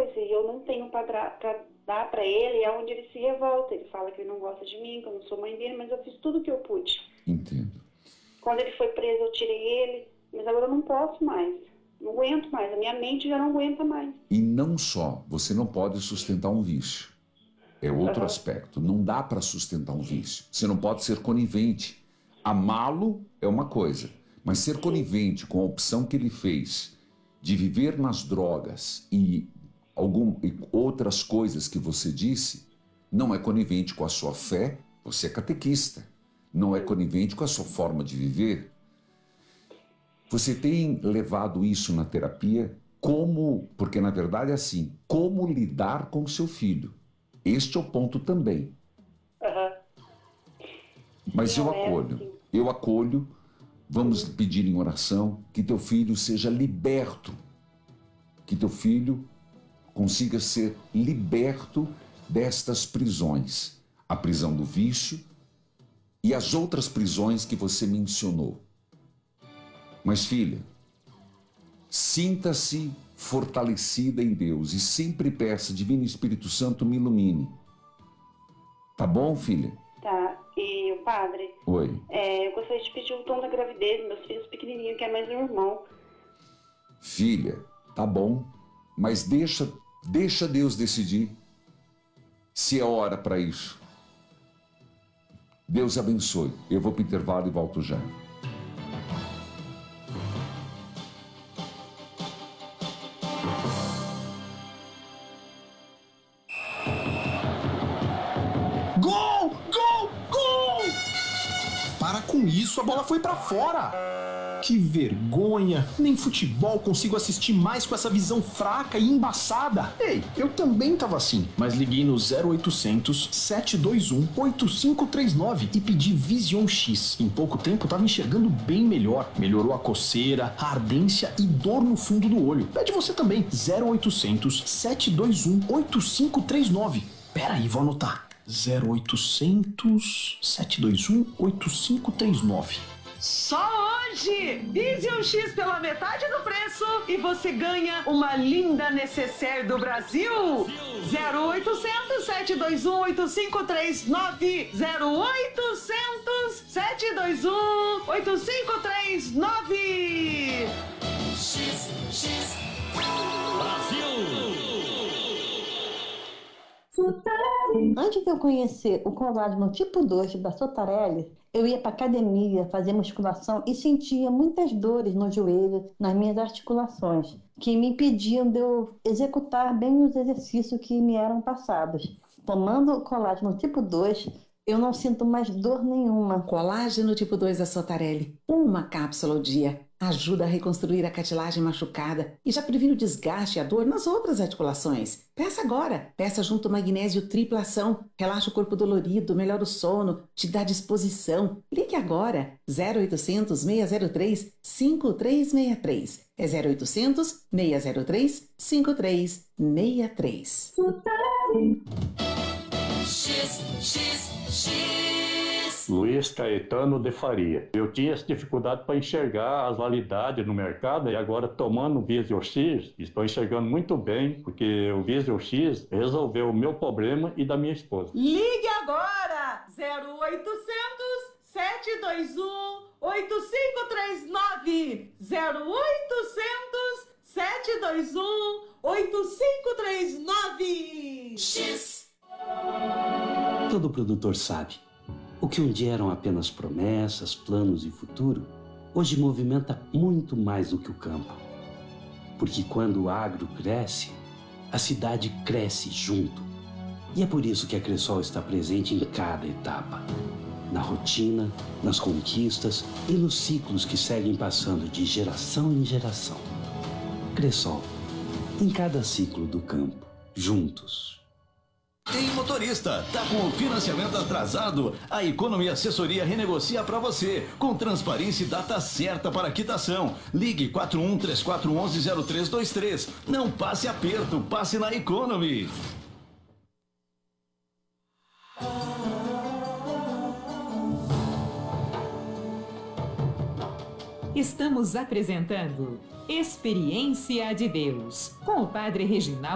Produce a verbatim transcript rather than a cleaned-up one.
coisa e eu não tenho para dar para ele, é onde ele se revolta. Ele fala que ele não gosta de mim, que eu não sou mãe dele, mas eu fiz tudo o que eu pude. Entendo. Quando ele foi preso, eu tirei ele, mas agora eu não posso mais. Não aguento mais, a minha mente já não aguenta mais. E não só, você não pode sustentar um vício. É outro uhum. aspecto. Não dá para sustentar um vício. Você não pode ser conivente. Amá-lo é uma coisa, mas ser conivente com a opção que ele fez de viver nas drogas e, algum, e outras coisas que você disse, não é conivente com a sua fé. Você é catequista. Não é conivente com a sua forma de viver. Você tem levado isso na terapia como, porque na verdade é assim, como lidar com seu filho. Este é o ponto também. Uhum. Mas eu acolho, eu acolho, vamos uhum. pedir em oração que teu filho seja liberto, que teu filho consiga ser liberto destas prisões, a prisão do vício e as outras prisões que você mencionou. Mas, filha, sinta-se fortalecida em Deus e sempre peça, Divino Espírito Santo, me ilumine. Tá bom, filha? Tá. E o padre? Oi. É, eu gostaria de pedir o tom da gravidez, meus filhos pequenininhos, que é mais um irmão. Filha, tá bom, mas deixa, deixa Deus decidir se é hora para isso. Deus abençoe. Eu vou pro intervalo e volto já. Gol! Gol! Gol! Para com isso, a bola foi pra fora! Que vergonha! Nem futebol consigo assistir mais com essa visão fraca e embaçada. Ei, eu também tava assim, mas liguei no zero oitocentos, sete dois um, oito cinco três nove e pedi Vision X. Em pouco tempo tava enxergando bem melhor. Melhorou a coceira, a ardência e dor no fundo do olho. Pede você também, zero oitocentos, sete dois um, oito cinco três nove. Pera aí, vou anotar. zero oitocentos, sete dois um, oito cinco três nove. Só hoje! Vision X pela metade do preço e você ganha uma linda necessaire do Brasil! zero oitocentos, sete dois um, oito cinco três nove zero oitocentos, sete dois um, oito cinco três nove. X, X, Brasil! Antes de eu conhecer o colágeno tipo dois da Sotarelli, eu ia para academia fazer musculação e sentia muitas dores no joelho, nas minhas articulações, que me impediam de eu executar bem os exercícios que me eram passados. Tomando o colágeno tipo dois, eu não sinto mais dor nenhuma. Colágeno tipo dois da Sotarelli, uma cápsula ao dia. Ajuda a reconstruir a cartilagem machucada e já previne o desgaste e a dor nas outras articulações. Peça agora. Peça junto magnésio tripla ação. Relaxa o corpo dolorido, melhora o sono, te dá disposição. Ligue agora. zero oitocentos, seis zero três, cinco três seis três. É zero oitocentos, seis zero três, cinco três seis três. X, X, X. Luiz Caetano de Faria. Eu tinha essa dificuldade para enxergar as validades no mercado e agora tomando o Vision X, estou enxergando muito bem, porque o Vision X resolveu o meu problema e da minha esposa. Ligue agora! zero oitocentos, sete dois um, oito cinco três nove zero oitocentos, sete dois um, oito cinco três nove. X. Todo produtor sabe. O que um dia eram apenas promessas, planos e futuro, hoje movimenta muito mais do que o campo. Porque quando o agro cresce, a cidade cresce junto. E é por isso que a Cressol está presente em cada etapa. Na rotina, nas conquistas e nos ciclos que seguem passando de geração em geração. Cressol, em cada ciclo do campo, juntos. Ei, motorista, tá com o financiamento atrasado? A Economy Assessoria renegocia para você, com transparência e data certa para quitação. Ligue quatro um três quatro um um zero três dois três. Não passe aperto, passe na Economy. Estamos apresentando Experiência de Deus, com o Padre Reginaldo